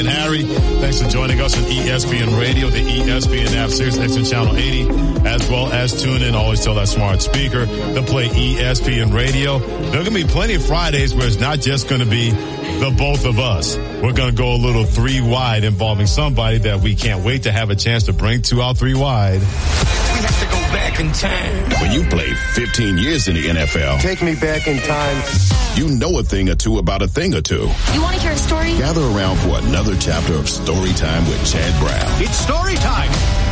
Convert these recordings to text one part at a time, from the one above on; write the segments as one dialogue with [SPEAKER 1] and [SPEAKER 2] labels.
[SPEAKER 1] And Harry, thanks for joining us on ESPN Radio, the ESPN app, Sirius XM Channel 80, as well as tune in. Always tell that smart speaker to play ESPN Radio. There are going to be plenty of Fridays where it's not just going to be the both of us. We're going to go a little 3 wide involving somebody that we can't wait to have a chance to bring to our 3 wide.
[SPEAKER 2] We have to go back in time.
[SPEAKER 3] When you played 15 years in the NFL.
[SPEAKER 4] Take me back in time.
[SPEAKER 3] You know a thing or two about a thing or two.
[SPEAKER 5] You want to hear a story?
[SPEAKER 3] Gather around for another chapter of Story Time with Chad Brown.
[SPEAKER 2] It's story time.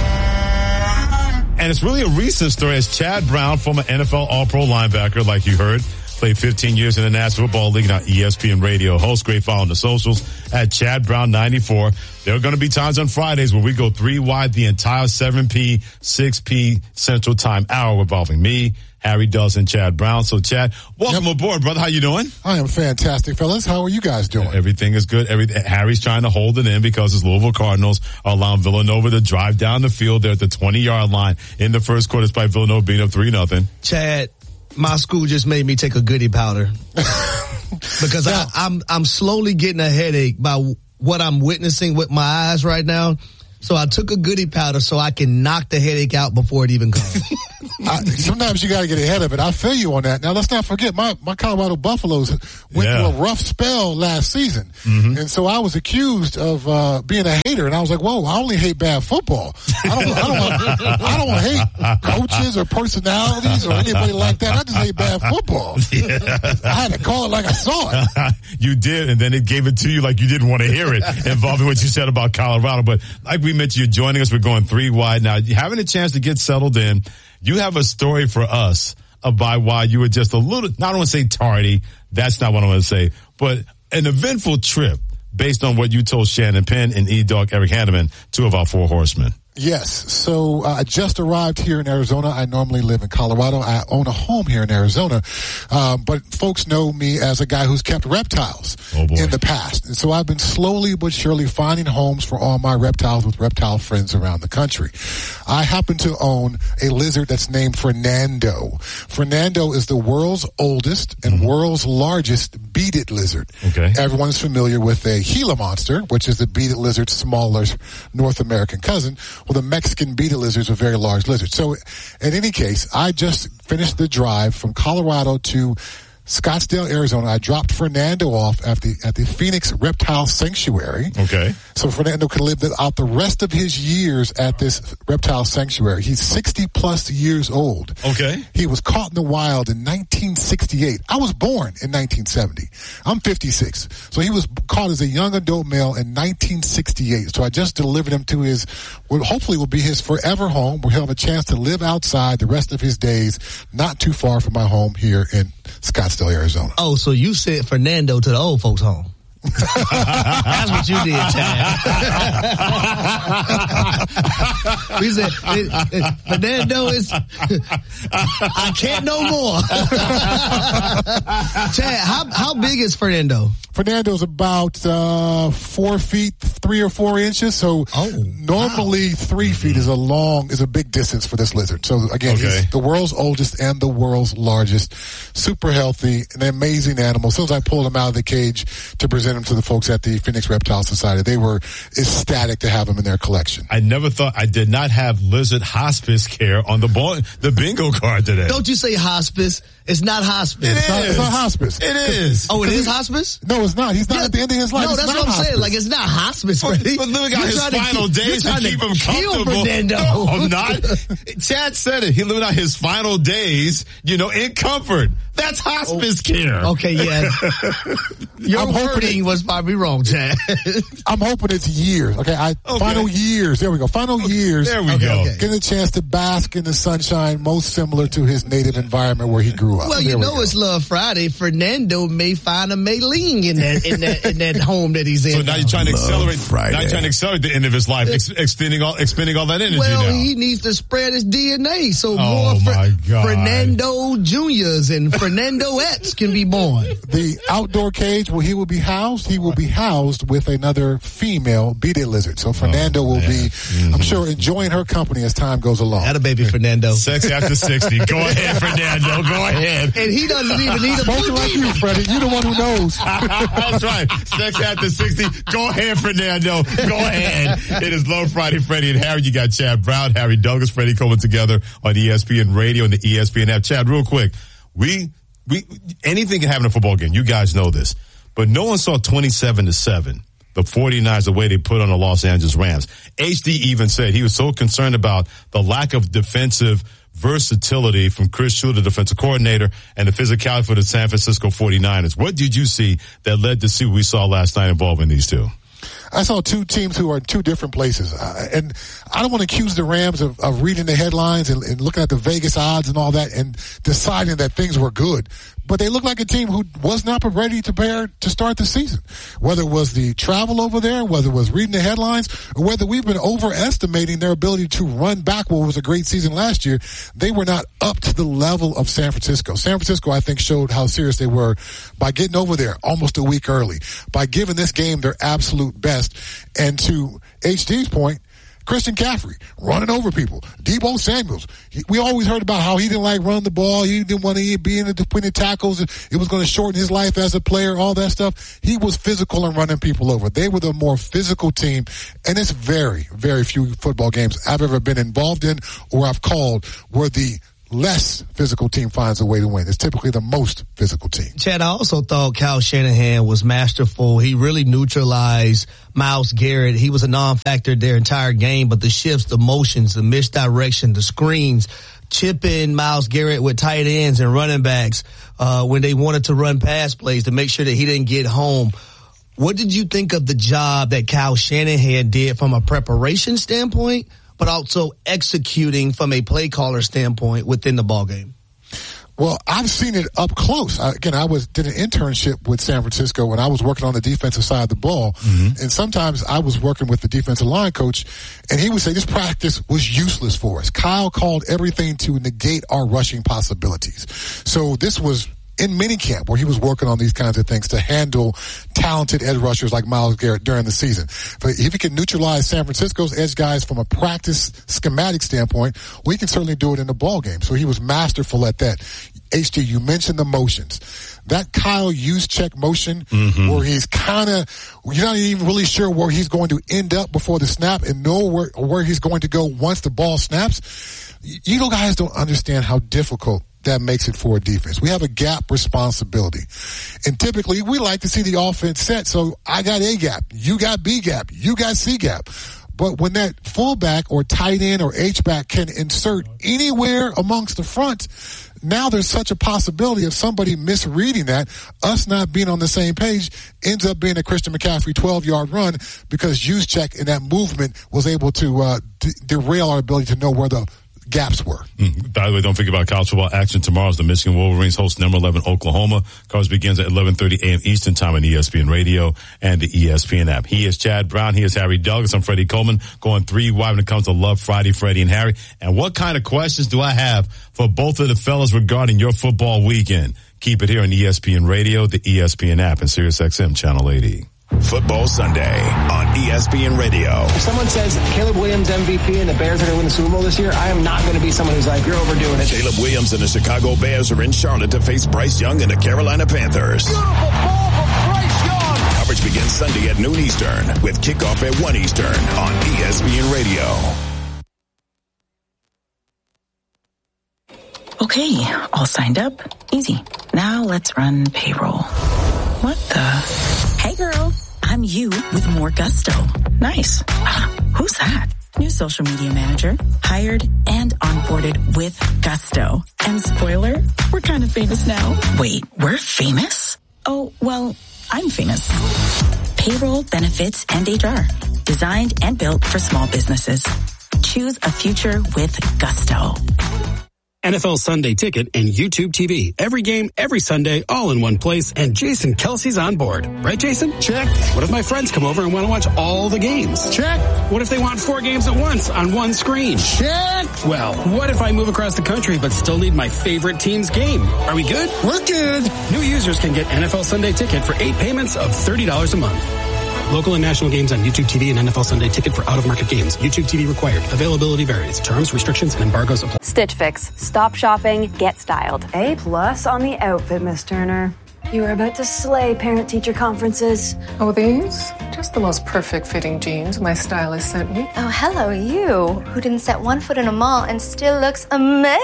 [SPEAKER 1] And it's really a recent story as Chad Brown, former NFL All-Pro linebacker, like you heard, played 15 years in the National Football League, now ESPN Radio host. Great follow on the socials at Chad Brown 94. There are going to be times on Fridays where we go 3 wide the entire 7P, 6P Central Time hour involving me, Harry Dawson, Chad Brown. So, Chad, welcome aboard, brother. How you doing?
[SPEAKER 6] I am fantastic, fellas. How are you guys doing?
[SPEAKER 1] Everything is good. Harry's trying to hold it in because his Louisville Cardinals are allowing Villanova to drive down the field. They're at the 20-yard line in the first quarter despite Villanova being up 3-0.
[SPEAKER 7] Chad, my school just made me take a goody powder because I'm slowly getting a headache by what I'm witnessing with my eyes right now. So I took a goody powder so I can knock the headache out before it even comes.
[SPEAKER 6] Sometimes you got to get ahead of it. I feel you on that. Now, let's not forget, my Colorado Buffaloes went through a rough spell last season. Mm-hmm. And so I was accused of being a hater. And I was like, whoa, I only hate bad football. I don't hate coaches or personalities or anybody like that. I just hate bad football. Yeah. I had to call it like I saw it.
[SPEAKER 1] You did, and then it gave it to you like you didn't want to hear it involving what you said about Colorado. But like we mentioned, you're joining us. We're going 3 wide now. Having a chance to get settled in, you have a story for us about why you were just a little, I don't want to say tardy. That's not what I want to say, but an eventful trip based on what you told Shannon Penn and E-Dog Eric Hanneman, 2 of our 4 horsemen.
[SPEAKER 6] Yes. So I just arrived here in Arizona. I normally live in Colorado. I own a home here in Arizona. But folks know me as a guy who's kept reptiles in the past. And so I've been slowly but surely finding homes for all my reptiles with reptile friends around the country. I happen to own a lizard that's named Fernando. Fernando is the world's oldest and world's largest beaded lizard. Okay. Everyone's familiar with a Gila monster, which is the beaded lizard's smaller North American cousin. Well, the Mexican beaded lizard is a very large lizard. So, in any case, I just finished the drive from Colorado to Scottsdale, Arizona. I dropped Fernando off at the Phoenix Reptile Sanctuary. Okay. So Fernando could live out the rest of his years at this reptile sanctuary. He's 60 plus years old. Okay. He was caught in the wild in 1968. I was born in 1970. I'm 56. So he was caught as a young adult male in 1968. So I just delivered him to his, what hopefully will be his forever home, where he'll have a chance to live outside the rest of his days, not too far from my home here in Scottsdale, Arizona.
[SPEAKER 7] Oh, so you sent Fernando to the old folks' home. That's what you did, Chad. We said, Fernando is, I can't no more. Chad, how big is Fernando?
[SPEAKER 6] Fernando's about 4 feet 3 or 4 inches. So normally 3 feet is a big distance for this lizard. So again, he's the world's oldest and the world's largest. Super healthy, an amazing animal. As soon as I pulled him out of the cage to present him to the folks at the Phoenix Reptile Society, they were ecstatic to have him in their collection.
[SPEAKER 1] I did not have lizard hospice care on the bingo card today.
[SPEAKER 7] Don't you say hospice? It's not hospice.
[SPEAKER 6] It's not hospice.
[SPEAKER 1] It is.
[SPEAKER 7] Oh, it is hospice?
[SPEAKER 6] No, it's not. He's not at the end of his life.
[SPEAKER 7] No, that's what I'm saying. Like, it's not hospice,
[SPEAKER 1] right? But look at his final days to keep him comfortable. No, I'm not. Chad said it. He lived out his final days, in comfort. That's hospice care.
[SPEAKER 7] Okay, yeah. Your wording was probably wrong, Chad.
[SPEAKER 6] I'm hoping it's years. Final years. There we go. Final years.
[SPEAKER 1] There we go.
[SPEAKER 6] Getting a chance to bask in the sunshine, most similar to his native environment where he grew up.
[SPEAKER 7] Well, it's Love Friday. Fernando may find a Maylene in that home that he's in.
[SPEAKER 1] So now you're trying to accelerate. Now you're trying to accelerate the end of his life, expending all that energy.
[SPEAKER 7] Well, he needs to spread his DNA. So more Fernando Juniors and Fernando Fernandoettes can be born.
[SPEAKER 6] The outdoor cage where he will be housed with another female beaded lizard. So Fernando will be, I'm sure, enjoying her company as time goes along.
[SPEAKER 7] Had a baby, Fernando.
[SPEAKER 1] Sex after 60. Go ahead, Fernando. Go ahead.
[SPEAKER 7] And he doesn't even need a
[SPEAKER 6] Spoken like you, Freddie. You're the one who knows.
[SPEAKER 1] That's right. Sex after 60. Go ahead, Fernando. Go ahead. It is Love Friday, Freddie and Harry. You got Chad Brown, Harry Douglas, Freddie Coleman together on ESPN Radio and the ESPN app. Chad, real quick. We anything can happen in a football game. You guys know this. But no one saw 27-7. The 49ers, the way they put on the Los Angeles Rams. HD even said he was so concerned about the lack of defensive versatility from Chris Shula, the defensive coordinator, and the physicality for the San Francisco 49ers. What did you see that led to see what we saw last night involving these two?
[SPEAKER 6] I saw two teams who are in two different places. And I don't want to accuse the Rams of reading the headlines and looking at the Vegas odds and all that and deciding that things were good. But they look like a team who was not ready to prepare to start the season. Whether it was the travel over there, whether it was reading the headlines, or whether we've been overestimating their ability to run back what was a great season last year, they were not up to the level of San Francisco. San Francisco, I think, showed how serious they were by getting over there almost a week early, by giving this game their absolute best. And to HD's point, Christian McCaffrey running over people. Deebo Samuels. We always heard about how he didn't like running the ball. He didn't want to be in between the tackles. It was going to shorten his life as a player, all that stuff. He was physical and running people over. They were the more physical team. And it's very, very few football games I've ever been involved in or I've called where the less physical team finds a way to win. It's typically the most physical team.
[SPEAKER 7] Chad, I also thought Kyle Shanahan was masterful. He really neutralized Myles Garrett. He was a non-factor their entire game, but the shifts, the motions, the misdirection, the screens, chipping Myles Garrett with tight ends and running backs when they wanted to run pass plays to make sure that he didn't get home. What did you think of the job that Kyle Shanahan did from a preparation standpoint, but also executing from a play caller standpoint within the ballgame?
[SPEAKER 6] Well, I've seen it up close. I did an internship with San Francisco when I was working on the defensive side of the ball. Mm-hmm. And sometimes I was working with the defensive line coach, and he would say this practice was useless for us. Kyle called everything to negate our rushing possibilities. So this was in minicamp where he was working on these kinds of things to handle talented edge rushers like Myles Garrett during the season. But if he can neutralize San Francisco's edge guys from a practice schematic standpoint, we can certainly do it in the ball game. So he was masterful at that. HD, you mentioned the motions. That Kyle Juszczyk motion where he's you're not even really sure where he's going to end up before the snap and know where he's going to go once the ball snaps. You know, guys don't understand how difficult that makes it for a defense. We have a gap responsibility. And typically we like to see the offense set. So I got A gap, you got B gap, you got C gap. But when that fullback or tight end or H-back can insert anywhere amongst the front, now there's such a possibility of somebody misreading that, us not being on the same page, ends up being a Christian McCaffrey 12-yard run because Juszczyk in that movement was able to derail our ability to know where the gaps were.
[SPEAKER 1] By the way, don't forget about college football action. Tomorrow's the Michigan Wolverines host number 11 Oklahoma. Coverage begins at 11:30 a.m. Eastern time on ESPN Radio and the ESPN app. He is Chad Brown. He is Harry Douglas. I'm Freddie Coleman, going 3 wide when it comes to Love Friday, Freddie and Harry. And what kind of questions do I have for both of the fellas regarding your football weekend? Keep it here on ESPN Radio, the ESPN app, and SiriusXM Channel 80.
[SPEAKER 3] Football Sunday on ESPN Radio.
[SPEAKER 4] If someone says Caleb Williams MVP and the Bears are going to win the Super Bowl this year, I am not going to be someone who's like, you're overdoing it.
[SPEAKER 3] Caleb Williams and the Chicago Bears are in Charlotte to face Bryce Young and the Carolina Panthers.
[SPEAKER 2] Beautiful ball from Bryce Young.
[SPEAKER 3] Coverage begins Sunday at noon Eastern with kickoff at 1 Eastern on ESPN Radio.
[SPEAKER 5] Okay, all signed up. Easy. Now let's run payroll. What the? Hey girl, I'm you with more gusto. Nice. Who's that? New social media manager, hired and onboarded with gusto. And spoiler, we're kind of famous now. Wait, we're famous? Oh, well, I'm famous. Payroll, benefits, and HR. Designed and built for small businesses. Choose a future with gusto.
[SPEAKER 8] NFL Sunday Ticket and YouTube TV. Every game, every Sunday, all in one place. And Jason Kelsey's on board. Right, Jason?
[SPEAKER 6] Check.
[SPEAKER 8] What if my friends come over and want to watch all the games?
[SPEAKER 6] Check.
[SPEAKER 8] What if they want 4 games at once on one screen?
[SPEAKER 6] Check.
[SPEAKER 8] Well, what if I move across the country but still need my favorite team's game? Are we good?
[SPEAKER 6] We're good.
[SPEAKER 8] New users can get NFL Sunday Ticket for 8 payments of $30 a month. Local and national games on YouTube TV and NFL Sunday Ticket for out-of-market games. YouTube TV required. Availability varies. Terms, restrictions, and embargoes apply.
[SPEAKER 9] Stitch Fix. Stop shopping. Get styled.
[SPEAKER 10] A+ on the outfit, Miss Turner. You are about to slay parent-teacher conferences.
[SPEAKER 11] Oh, these? Just the most perfect fitting jeans my stylist sent me.
[SPEAKER 12] Oh, hello, you, who didn't set one foot in a mall and still looks amazing.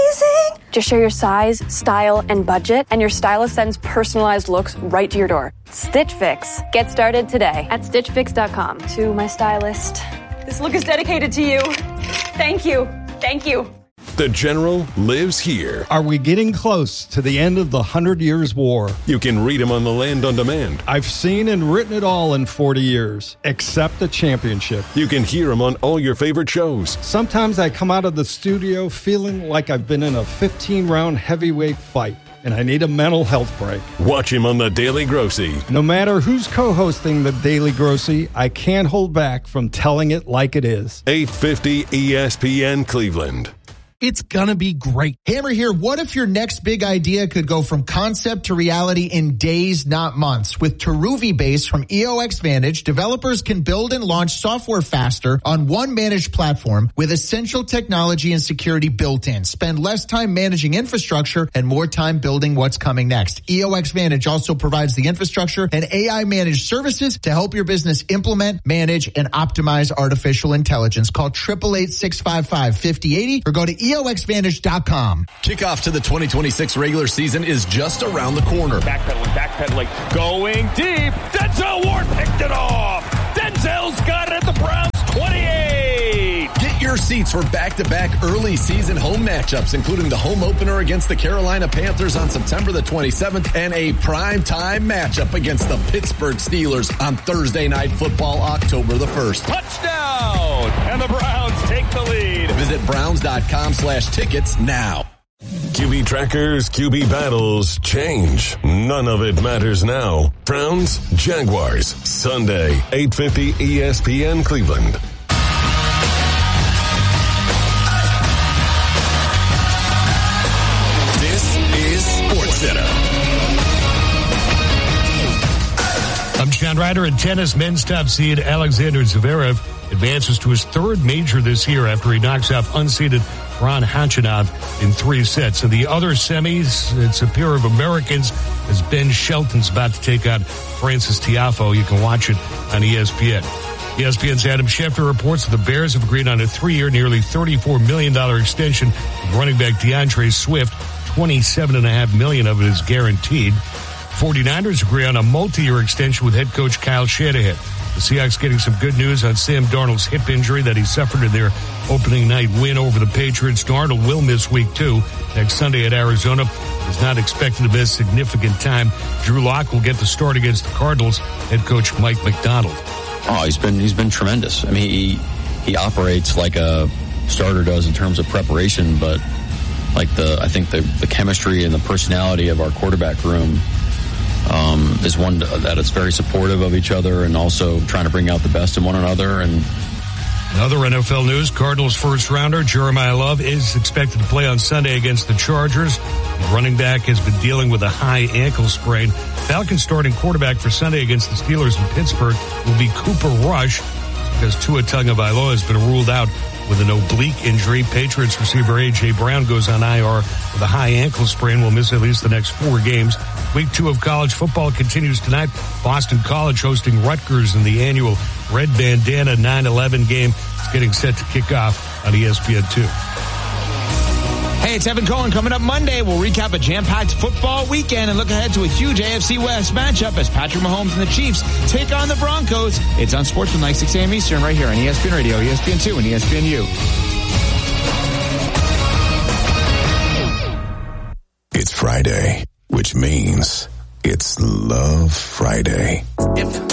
[SPEAKER 9] Just share your size, style, and budget, and your stylist sends personalized looks right to your door. Stitch Fix. Get started today at StitchFix.com.
[SPEAKER 10] To my stylist, this look is dedicated to you. Thank you. Thank you.
[SPEAKER 3] The General lives here.
[SPEAKER 13] Are we getting close to the end of the 100 Years' War?
[SPEAKER 3] You can read him on the Land on Demand.
[SPEAKER 13] I've seen and written it all in 40 years, except the championship.
[SPEAKER 3] You can hear him on all your favorite shows.
[SPEAKER 13] Sometimes I come out of the studio feeling like I've been in a 15-round heavyweight fight, and I need a mental health break.
[SPEAKER 3] Watch him on The Daily Grossy.
[SPEAKER 13] No matter who's co-hosting The Daily Grossy, I can't hold back from telling it like it is.
[SPEAKER 3] 850 ESPN Cleveland.
[SPEAKER 14] It's gonna be great. Hammer here. What if your next big idea could go from concept to reality in days, not months? With Teruvi Base from EOX Vantage, developers can build and launch software faster on one managed platform with essential technology and security built in. Spend less time managing infrastructure and more time building what's coming next. EOX Vantage also provides the infrastructure and AI managed services to help your business implement, manage, and optimize artificial intelligence. Call 888-655-5080 or go to EOXVantage.com.
[SPEAKER 15] Kickoff to the 2026 regular season is just around the corner.
[SPEAKER 2] Backpedaling, going deep. Denzel Ward picked it off. Denzel's got it at the Browns 28.
[SPEAKER 15] Get your seats for back-to-back early season home matchups, including the home opener against the Carolina Panthers on September the 27th and a primetime matchup against the Pittsburgh Steelers on Thursday Night Football, October the 1st.
[SPEAKER 2] Touchdown! And the Browns take the lead.
[SPEAKER 15] Visit Browns.com/tickets now.
[SPEAKER 3] QB trackers, QB battles, change. None of it matters now. Browns, Jaguars, Sunday, 850 ESPN Cleveland. This is SportsCenter.
[SPEAKER 16] I'm John Ryder. In tennis, men's top seed Alexander Zverev advances to his 3rd major this year after he knocks off unseeded Ron Khachanov in 3 sets. In the other semis, it's a pair of Americans as Ben Shelton's about to take on Francis Tiafoe. You can watch it on ESPN. ESPN's Adam Schefter reports that the Bears have agreed on a 3-year, nearly $34 million extension with running back DeAndre Swift. $27.5 million of it is guaranteed. 49ers agree on a multi-year extension with head coach Kyle Shanahan. The Seahawks getting some good news on Sam Darnold's hip injury that he suffered in their opening night win over the Patriots. Darnold will miss week 2 next Sunday at Arizona. Is not expected to miss significant time. Drew Lock will get the start against the Cardinals. Head coach Mike McDonald.
[SPEAKER 17] Oh, he's been tremendous. I mean, he operates like a starter does in terms of preparation, but like I think the chemistry and the personality of our quarterback room is one that it's very supportive of each other and also trying to bring out the best in one another. And
[SPEAKER 16] other NFL news, Cardinals first rounder Jeremiah Love is expected to play on Sunday against the Chargers. The running back has been dealing with a high ankle sprain. Falcons starting quarterback for Sunday against the Steelers in Pittsburgh will be Cooper Rush because Tua Tagovailoa has been ruled out with an oblique injury. Patriots receiver A.J. Brown goes on IR with a high ankle sprain. Will miss at least the next 4 games. Week 2 of college football continues tonight. Boston College hosting Rutgers in the annual Red Bandana 9/11 game. It's getting set to kick off on ESPN2.
[SPEAKER 18] Hey, it's Evan Cohen. Coming up Monday, we'll recap a jam-packed football weekend and look ahead to a huge AFC West matchup as Patrick Mahomes and the Chiefs take on the Broncos. It's on Sportsman, 6 a.m. Eastern, right here on ESPN Radio, ESPN2, and ESPNU.
[SPEAKER 3] It's Friday, which means it's Love Friday.